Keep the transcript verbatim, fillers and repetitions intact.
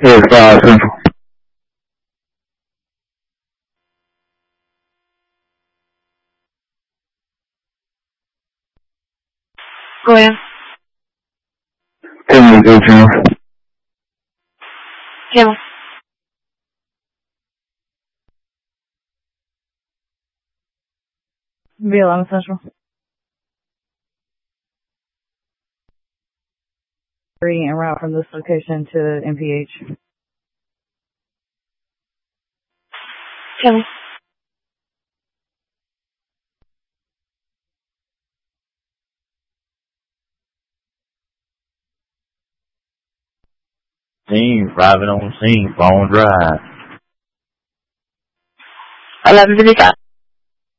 Yes, five Central. Go ahead. ten eighteen. Camel. B eleven Central. Three en route from this location to M P H. Camel. Scene, driving on scene, phone drive. eleven fifty-five.